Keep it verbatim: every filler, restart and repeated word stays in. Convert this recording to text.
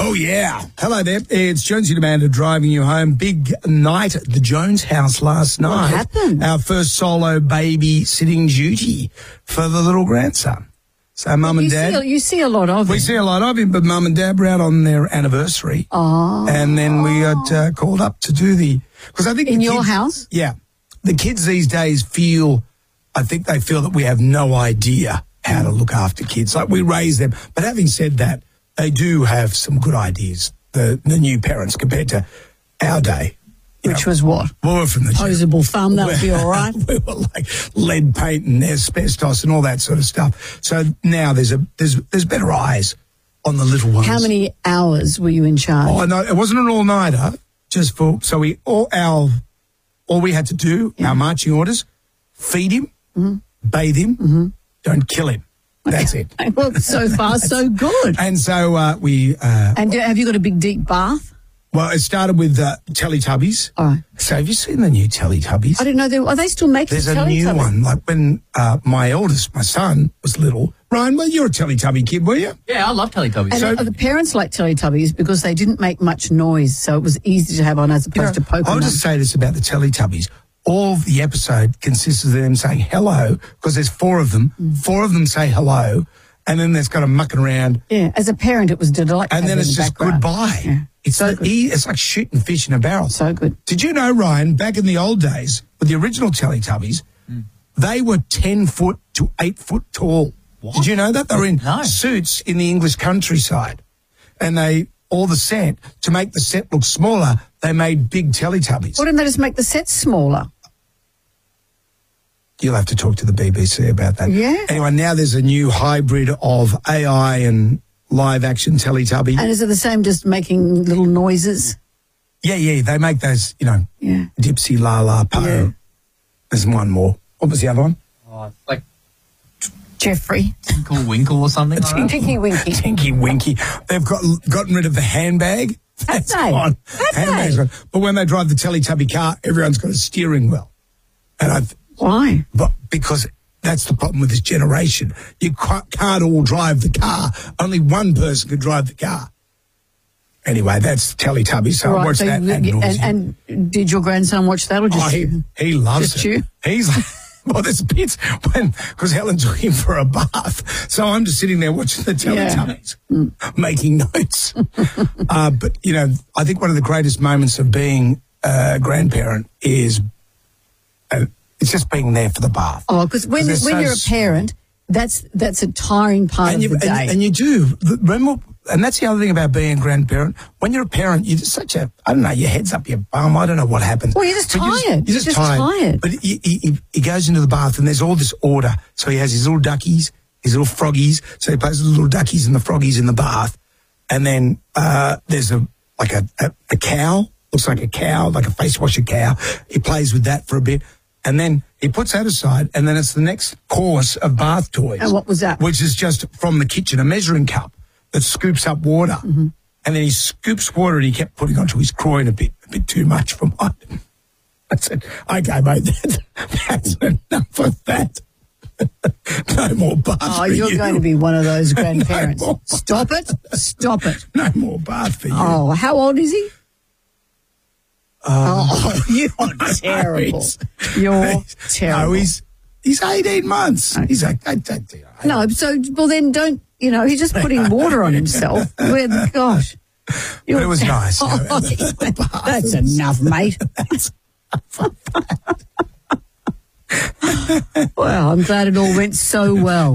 Oh, yeah. Hello there. It's Jonesy and Amanda driving you home. Big night at the Jones house last night. What happened? Our first solo babysitting duty for the little grandson. So mum and you dad... See, you see a lot of We him. see a lot of him, but mum and dad were out on their anniversary. Oh. And then we got uh, called up to do the... Because I think In the your kids- house? Yeah. The kids these days feel... I think they feel that we have no idea how to look after kids. Like, we raise them. But having said that, they do have some good ideas, the, the new parents, compared to our day. You Which know, was what? we were from the... Posable thumb, that would be all right. We were like lead paint and asbestos and all that sort of stuff. So now there's a there's there's better eyes on the little ones. How many hours were you in charge? Oh no, it wasn't an all-nighter. Just for so we all our all we had to do, Yeah. our marching orders: feed him, Mm-hmm. bathe him, Mm-hmm. don't kill him. That's it. Well, so far, so good. And so uh, we. Uh, And do, have you got a big, deep bath? well, it started with uh, Teletubbies. All right. So have you seen the new Teletubbies? I didn't know. They, are they still making There's a Teletubbies? new one. Like when uh, my eldest, my son, was little. Ryan, well, you're a Teletubby kid, were you? Yeah, I love Teletubbies. And So- uh, the parents like Teletubbies because they didn't make much noise, so it was easy to have on as You know, opposed to poking I'll them. just say this about the Teletubbies. All of the episode consists of them saying hello, because there's four of them. Mm. Four of them say hello, and then there's kind of mucking around, Yeah, as a parent, it was delightful. and then it's just goodbye. Yeah. It's, So like, good. e- it's like shooting fish in a barrel. So good. Did you know, Ryan, back in the old days, with the original Teletubbies, they were ten foot to eight foot tall. Did you know that? They were in No. suits in the English countryside. And they, all the set, to make the set look smaller, they made big Teletubbies. Why didn't they just make the sets smaller? You'll have to talk to the B B C about that. Yeah. Anyway, now there's a new hybrid of A I and live action Teletubby. And is it the same, just making little noises? yeah, yeah, they make those, you know, Yeah. Dipsy, La La, Po. Yeah. There's one more. What was the other one? Oh, like Jeffrey. Tinkle Winkle or something like that. Tinky Winky. Tinky Winky. They've got gotten rid of the handbag. Have That's they? gone. Have Handbag's they? gone. But when they drive the Teletubby car, everyone's got a steering wheel. And I've, Why? but because that's the problem with this generation. You ca- can't all drive the car. Only one person can drive the car. Anyway, that's Teletubby, so I Right, watched so that. you- ad nauseam. and, and did your grandson watch that or just Oh, he, you? he loves Just it. you? He's like, well, there's bits when, because Helen took him for a bath. So I'm just sitting there watching the Teletubbies, making notes. uh, but, you know, I think one of the greatest moments of being a grandparent is uh, it's just being there for the bath. Oh, because when, 'Cause they're when so you're a parent, that's that's a tiring part and of you, the day. and, and you do. Remember, and that's the other thing about being a grandparent. When you're a parent, you're just such a, I don't know, your head's up your bum. I don't know what happens. Well, you're just But tired. You're You're just, just tired. tired. But he, he, he- he goes into the bath and there's all this order. So he has his little duckies, his little froggies. So he plays with the little duckies and the froggies in the bath. And then uh, there's a like a, a, a cow, looks like a cow, like a face washer cow. He plays with that for a bit. And then he puts that aside, and then it's the next course of bath toys. And what was that? Which is just from the kitchen, a measuring cup that scoops up water. Mm-hmm. And then he scoops water and he kept putting onto his groin a bit, a bit too much for mine. I said, okay, mate, that, that's enough of that. No more bath oh, for you're you. going to be one of those grandparents. more. Stop it. Stop it. No more bath for you. Oh, how old is he? oh, you're terrible. he's- You're terrible. No, he's, he's eighteen months. He's like, I, I, I, No, so, well, then don't, you know, he's just putting water on himself. Where, gosh. But You're- it was nice. you know, Oh, the bath that's was- enough, mate. Well, I'm glad it all went so well.